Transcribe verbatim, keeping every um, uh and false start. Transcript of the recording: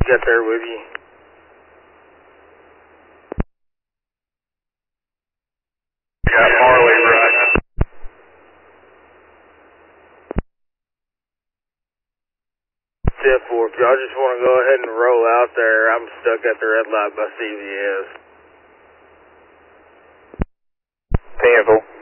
Get there with you. Got Marley right. ten four, if y'all just want to go ahead and roll out there, I'm stuck at the red light by C V S. ten four.